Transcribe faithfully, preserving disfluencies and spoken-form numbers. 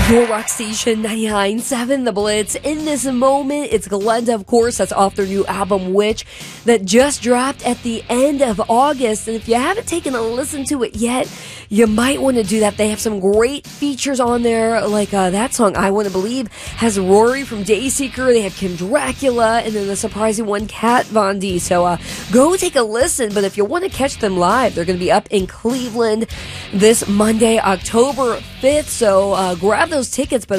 Your rock station ninety-nine point seven, The Blitz. In this moment, it's Glenda, of course. That's off their new album, Witch, that just dropped at the end of August. And if you haven't taken a listen to it yet, you might want to do that. They have some great features on there, like uh, that song, I Want to Believe, has Rory from Dayseeker. They have Kim Dracula, and then the surprising one, Kat Von D. So uh, go take a listen. But if you want to catch them live, they're going to be up in Cleveland this Monday, October fifth. So uh, grab those tickets. But